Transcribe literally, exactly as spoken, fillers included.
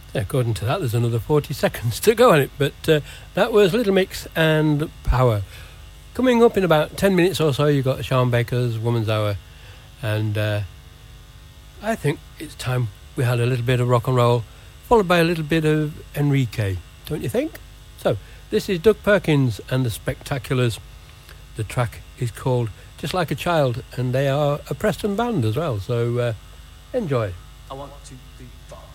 Yeah, according to that, there's another forty seconds to go on it. But uh, that was Little Mix and Power. Coming up in about ten minutes or so, you've got Sean Baker's Woman's Hour. And uh, I think it's time we had a little bit of rock and roll, followed by a little bit of Enrique, don't you think? So, this is Doug Perkins and the Spectaculars. The track is called Just Like a Child, and they are a Preston band as well, so uh, enjoy. I want to be fun.